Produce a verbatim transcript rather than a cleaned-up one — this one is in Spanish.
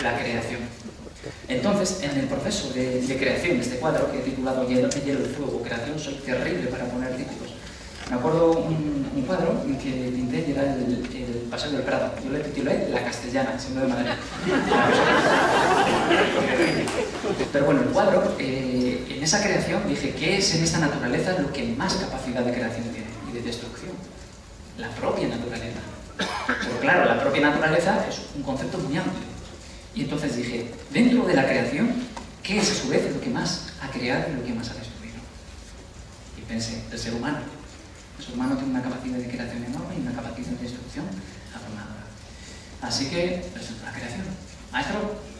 la creación. Entonces, en el proceso de, de creación de este cuadro, que he titulado Hielo, Hielo y Fuego, Creación, soy terrible para poner títulos. Me acuerdo un, un cuadro que pinté y era el, el Paseo del Prado. Yo le titulé La Castellana, siendo de Madrid. Pero bueno, el cuadro, eh, en esa creación dije, ¿qué es en esta naturaleza lo que más capacidad de creación tiene y de destrucción? La propia naturaleza. Pero claro, la propia naturaleza es un concepto muy amplio. Y entonces dije, dentro de la creación, ¿qué es a su vez lo que más ha creado y lo que más ha destruido? Y pensé, el ser humano. El ser humano tiene una capacidad de creación enorme y una capacidad de destrucción abrumadora. Así que, presento la creación. Maestro.